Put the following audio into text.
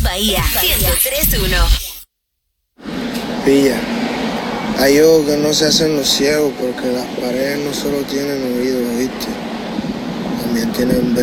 Bahía 103.1. Pilla, hay ojos que no se hacen los ciegos porque las paredes no solo tienen oídos, ¿viste? También tienen